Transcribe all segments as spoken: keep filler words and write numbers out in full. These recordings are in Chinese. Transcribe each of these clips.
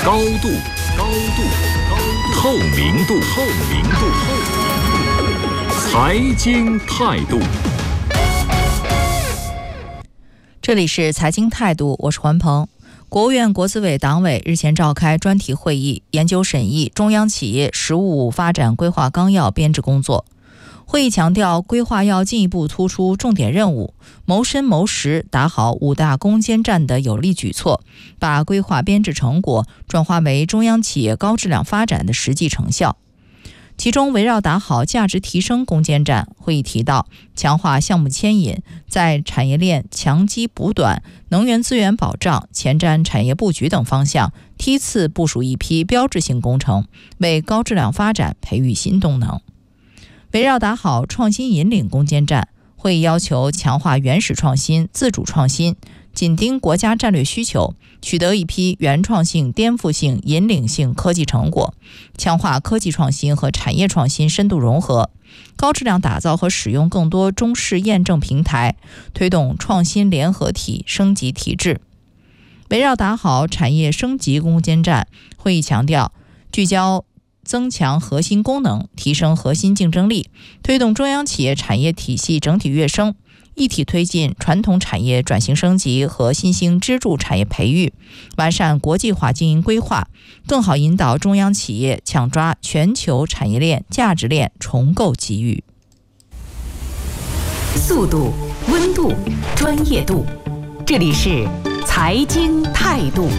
高度，高度，高度，透明度，透明度，透明度，财经态度。 这里是财经态度，我是环鹏。国务院国资委党委日前召开专题会议，研究审议中央企业“十五五”发展规划纲要编制工作。会议强调，规划要进一步突出重点任务，谋深谋实，打好五大攻坚战的有力举措，把规划编制成果转化为中央企业高质量发展的实际成效。其中，围绕打好价值提升攻坚战，会议提到，强化项目牵引，在产业链强基补短、能源资源保障、前瞻产业布局等方向梯次部署一批标志性工程，为高质量发展培育新动能。围绕打好创新引领攻坚战，会议要求强化原始创新、自主创新，紧盯国家战略需求，取得一批原创性、颠覆性、引领性科技成果，强化科技创新和产业创新深度融合，高质量打造和使用更多中试验证平台，推动创新联合体升级提质。围绕打好产业升级攻坚战，会议强调，聚焦增强核心功能，提升核心竞争力，推动中央企业产业体系整体跃升，一体推进传统产业转型升级和新兴支柱产业培育，完善国际化经营规划，更好引导中央企业抢抓全球产业链价值链重构机遇。 速度、温度、专业度，这里是财经态度。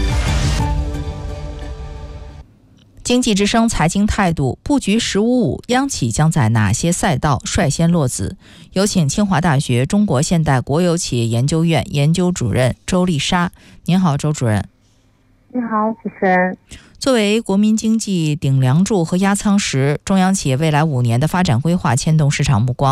经济之声财经态度，布局十五五，央企将在哪些赛道率先落子？有请清华大学中国现代国有企业研究院研究主任周丽莎。您好，周主任。 你好，主持人。 作为国民经济顶梁柱和压舱石，中央企业未来五年的发展规划牵动市场目光。